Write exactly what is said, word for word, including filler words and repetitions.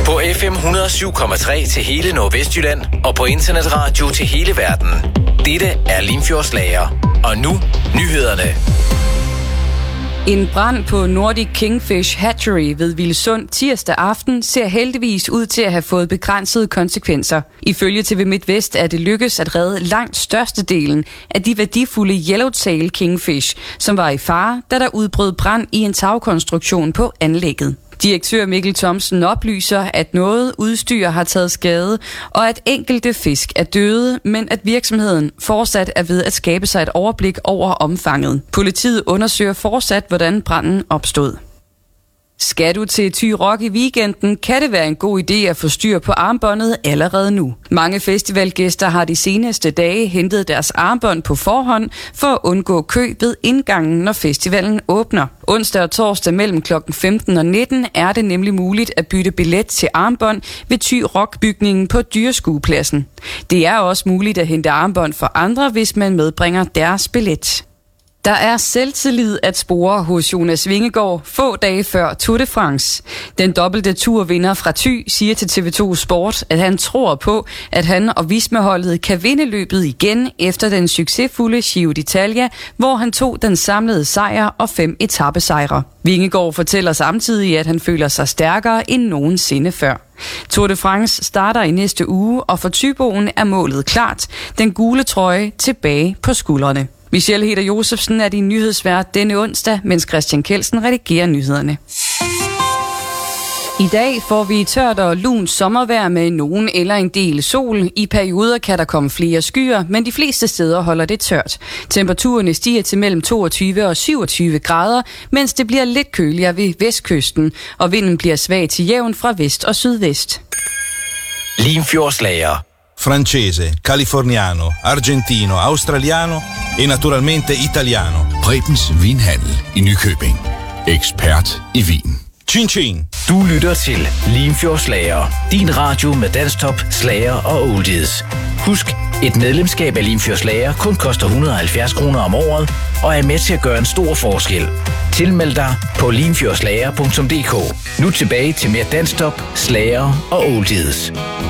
På F M et hundrede og syv komma tre til hele Nordvestjylland og på internetradio til hele verden. Dette er Limfjordslager. Og nu nyhederne. En brand på Nordic Kingfish Hatchery ved Vilsund tirsdag aften ser heldigvis ud til at have fået begrænsede konsekvenser. Ifølge T V MidtVest er det lykkedes at redde langt størstedelen af de værdifulde Yellowtail Kingfish, som var i fare, da der udbrød brand i en tagkonstruktion på anlægget. Direktør Mikkel Thomsen oplyser, at noget udstyr har taget skade, og at enkelte fisk er døde, men at virksomheden fortsat er ved at skabe sig et overblik over omfanget. Politiet undersøger fortsat, hvordan branden opstod. Skal du til Thy Rock i weekenden, kan det være en god idé at få styr på armbåndet allerede nu. Mange festivalgæster har de seneste dage hentet deres armbånd på forhånd for at undgå kø ved indgangen, når festivalen åbner. Onsdag og torsdag mellem klokken femten og nitten er det nemlig muligt at bytte billet til armbånd ved Thy Rock-bygningen på Dyreskuepladsen. Det er også muligt at hente armbånd for andre, hvis man medbringer deres billet. Der er selvtillid at spore hos Jonas Vingegaard få dage før Tour de France. Den dobbelte turvinder fra Thy siger til T V to Sport, at han tror på, at han og Visma-holdet kan vinde løbet igen efter den succesfulde Giro d'Italia, hvor han tog den samlede sejr og fem etapesejre. Vingegaard fortæller samtidig, at han føler sig stærkere end nogensinde før. Tour de France starter i næste uge, og for Thyboen er målet klart: den gule trøje tilbage på skuldrene. Michelle Heder Josefsen er din nyhedsvært denne onsdag, mens Christian Kelsen redigerer nyhederne. I dag får vi tørt og lunt sommervejr med nogen eller en del sol. I perioder kan der komme flere skyer, men de fleste steder holder det tørt. Temperaturerne stiger til mellem toogtyve og syvogtyve grader, mens det bliver lidt køligere ved vestkysten, og vinden bliver svag til jævn fra vest og sydvest. Limfjordslager. Francese, californiano, argentino, australiano e naturalmente italiano. Prebens Vinhandel i Nykøbing. Ekspert i vin. Chin chin. Du lytter til Limfjordslager. Din radio med dansktop, slager og oldies. Husk, et medlemskab af Limfjordslager kun koster et hundrede og halvfjerds kroner om året og er med til at gøre en stor forskel. Tilmeld dig på limfjordslager punktum d k. Nu tilbage til mere dansktop, slager og oldies.